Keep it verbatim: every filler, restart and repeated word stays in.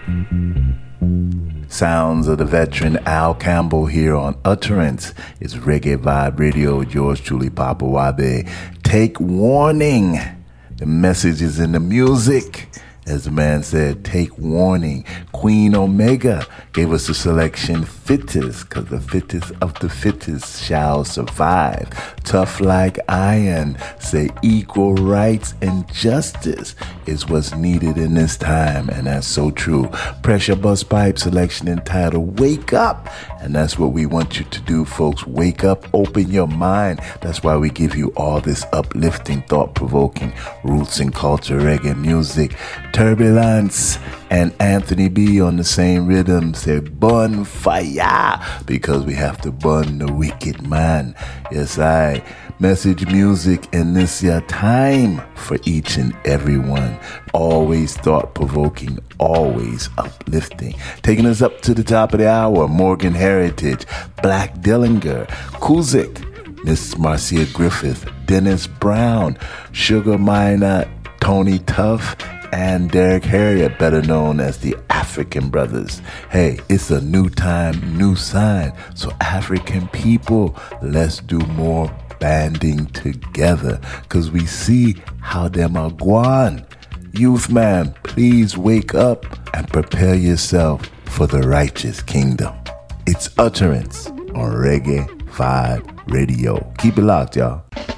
Sounds of the veteran Al Campbell here on Utterance. It's Reggae Vibe Radio with yours truly, Papa Wabe. Take warning. The message is in the music. As the man said, take warning. Queen Omega gave us a selection, fittest, because the fittest of the fittest shall survive. Tough like iron, say equal rights and justice is what's needed in this time, and that's so true. Pressure Bus Pipe selection entitled Wake Up, and that's what we want you to do, folks. Wake up, open your mind. That's why we give you all this uplifting, thought-provoking roots and culture reggae music. Turbulence and Anthony B on the same rhythm say burn fire, because we have to burn the wicked man. Yes, I message music in this your time for each and every one. Always thought-provoking, always uplifting. Taking us up to the top of the hour, Morgan Heritage, Black Dillinger, Kuzik, Miss Marcia Griffith, Dennis Brown, Sugar Minor, Tony Tuff, and Derek Harriott, better known as the African Brothers. Hey, it's a new time, new sign. So African people, let's do more banding together, because we see how them are gone. Youth man, please wake up and prepare yourself for the righteous kingdom. It's Utterance on Reggae Vibe Radio. Keep it locked, y'all.